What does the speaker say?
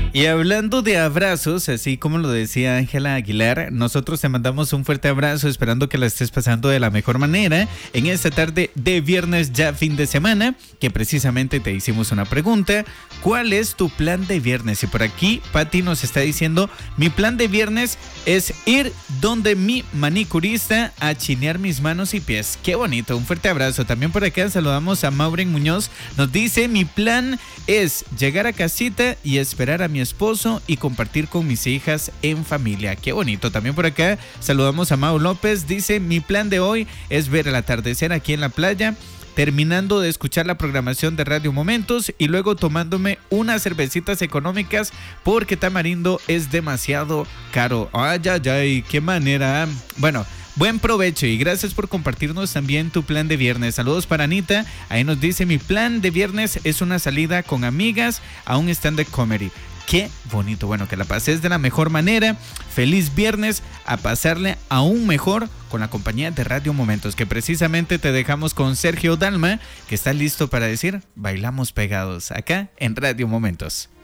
Y hablando de abrazos, así como lo decía Ángela Aguilar, nosotros te mandamos un fuerte abrazo esperando que la estés pasando de la mejor manera en esta tarde de viernes ya fin de semana, que precisamente te hicimos una pregunta: ¿cuál es tu plan de viernes? Y por aquí Pati nos está diciendo: mi plan de viernes es ir donde mi manicurista a chinear mis manos y pies. Qué bonito, un fuerte abrazo. También por acá saludamos a Maureen Muñoz, nos dice: mi plan es llegar a casita y esperar a mi esposo y compartir con mis hijas en familia. Qué bonito. También por acá saludamos a Mau López, dice: mi plan de hoy es ver el atardecer aquí en la playa, terminando de escuchar la programación de Radio Momentos y luego tomándome unas cervecitas económicas porque Tamarindo es demasiado caro. Ay, ay, ay, qué manera. Bueno, buen provecho y gracias por compartirnos también tu plan de viernes. Saludos para Anita, ahí nos dice: mi plan de viernes es una salida con amigas a un stand-up comedy. Qué bonito, bueno, que la pases de la mejor manera. Feliz viernes, a pasarle aún mejor con la compañía de Radio Momentos, que precisamente te dejamos con Sergio Dalma, que está listo para decir: bailamos pegados, acá en Radio Momentos.